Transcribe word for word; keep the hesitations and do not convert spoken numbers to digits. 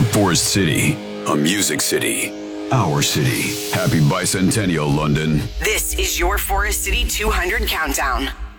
The Forest City, a music city. Our city. Happy bicentennial, London. This is your Forest City two hundred Countdown.